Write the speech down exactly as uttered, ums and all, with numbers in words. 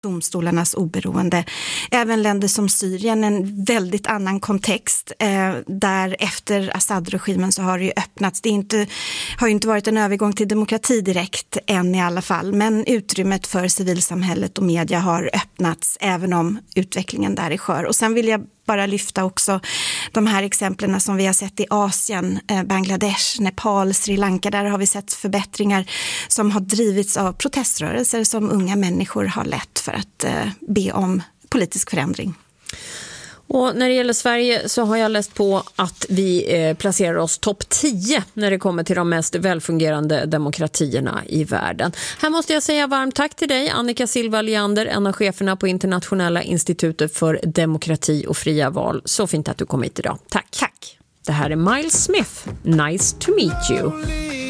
domstolarnas oberoende. Även länder som Syrien, en väldigt annan kontext. Eh, där efter Assad-regimen så har det ju öppnats. Det är inte, har ju inte varit en övergång till demokrati direkt än i alla fall. Men utrymmet för civilsamhället och media har öppnats även om utvecklingen där är skör. Och sen vill jag bara lyfta också de här exemplen som vi har sett i Asien, eh, Bangladesh, Nepal, Sri Lanka. Där har vi sett förbättringar som har drivits av proteströrelser som unga människor har lett för att eh, be om politisk förändring. Och när det gäller Sverige så har jag läst på att vi eh, placerar oss topp tio när det kommer till de mest välfungerande demokratierna i världen. Här måste jag säga varmt tack till dig, Annika Silva Leander, en av cheferna på Internationella institutet för demokrati och fria val. Så fint att du kom hit idag. Tack. Tack. Det här är Miles Smith. Nice to meet you.